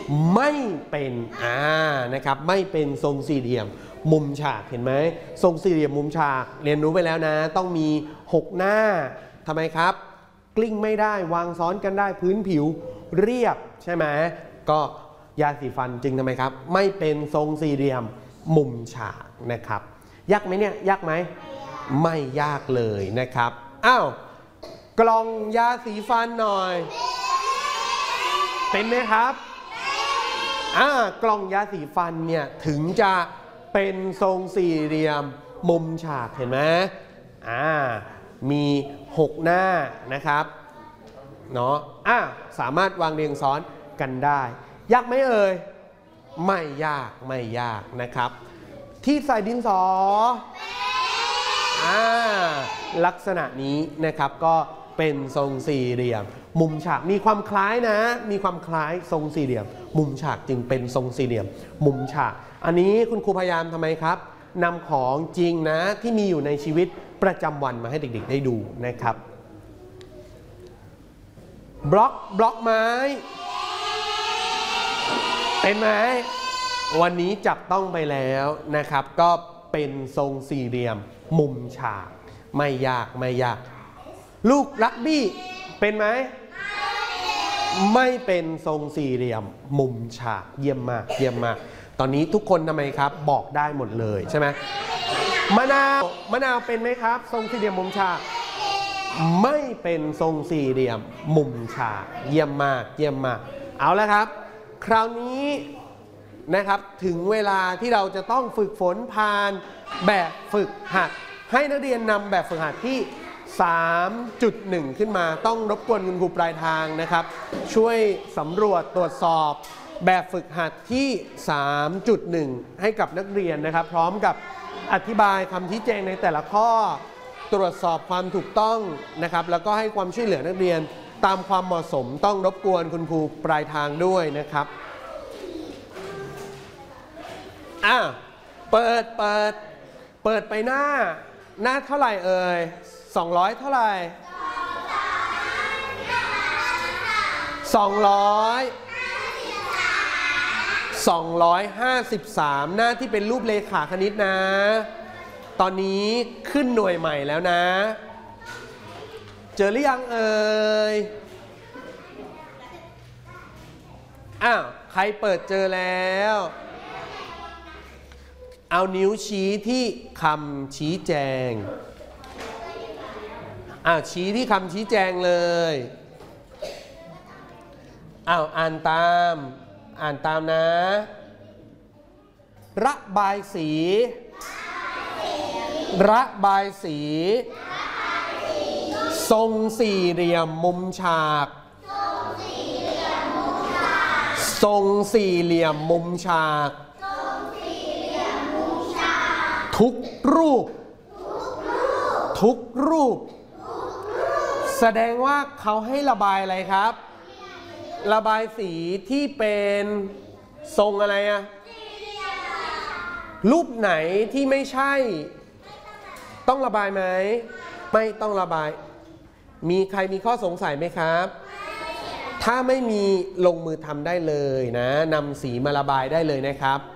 ไม่เป็นนะครับไม่เป็นทรงสี่เหลี่ยมมุมฉากเห็นไหมทรงสี่เหลี่ยมมุมฉากเรียนรู้ไปแล้วนะต้องมี6หน้าทำไมครับกลิ้งไม่ได้วางซ้อนกันได้พื้นผิวเรียบใช่ไหมก็ยาสีฟันจึงทำไมครับไม่เป็นทรงสี่เหลี่ยมมุมฉากนะครับยากไหมเนี่ยยากไหมไม่ยากเลยนะครับอ้าวกล่องยาสีฟันหน่อยเป็นไหมครับกล่องยาสีฟันเนี่ยถึงจะเป็นทรงสี่เหลี่ยมมุมฉากเห็นไหมมี6หน้านะครับเนาะสามารถวางเรียงซ้อนกันได้ยากไหมเอ่ยไม่ยากนะครับที่ใส่ดินสอลักษณะนี้นะครับก็เป็นทรงสี่เหลี่ยมมุมฉากมีความคล้ายนะมีความคล้ายทรงสี่เหลี่ยมมุมฉากจึงเป็นทรงสี่เหลี่ยมมุมฉากอันนี้คุณครูพยายามทำไมครับนำของจริงนะที่มีอยู่ในชีวิตประจำวันมาให้เด็กๆได้ดูนะครับบล็อกไม้เป็นไหมวันนี้จับต้องไปแล้วนะครับก็เป็นทรงสี่เหลี่ยมมุมฉากไม่ยากลูกรักบี้เป็นไหมไม่เป็นทรงสี่เหลี่ยมมุมฉากเยี่ยมมากตอนนี้ทุกคนทำไมครับบอกได้หมดเลยใช่ไหมมะนาวเป็นไหมครับทรงสี่เหลี่ยมมุมฉากไม่เป็นทรงสี่เหลี่ยมมุมฉากเยี่ยมมากเอาแล้วครับคราวนี้นะครับถึงเวลาที่เราจะต้องฝึกฝนผ่านแบบฝึกหัดให้นักเรียนนำแบบฝึกหัดที่ 3.1 ขึ้นมาต้องรบกวนคุณครูปลายทางนะครับช่วยสำรวจตรวจสอบแบบฝึกหัดที่ 3.1 ให้กับนักเรียนนะครับพร้อมกับอธิบายคำชี้แจงในแต่ละข้อตรวจสอบความถูกต้องนะครับแล้วก็ให้ความช่วยเหลือนักเรียนตามความเหมาะสมต้องรบกวนคุณครูปลายทางด้วยนะครับเปิดไปหน้าเท่าไหร่เอ่ย200เท่าไหร่253หน้าที่เป็นรูปเลขาคณิตนะตอนนี้ขึ้นหน่วยใหม่แล้วนะเจอหรือยังเอ่ยใครเปิดเจอแล้วเอานิ้วชี้ที่คำชี้แจงชี้ที่คำชี้แจงเลยอ่านตามนะระบายสีทรงสี่เหลี่ยมมุมฉากทรงสี่เหลี่ยมมุมฉากทุกรูปแสดงว่าเขาให้ระบายอะไรครับระบายสีที่เป็นทรงอะไรรูปไหนที่ไม่ใช่ต้องระบายไหมไม่ต้องระบายมีใครมีข้อสงสัยไหมครับถ้าไม่มีลงมือทำได้เลยนะนำสีมาระบายได้เลยนะครับ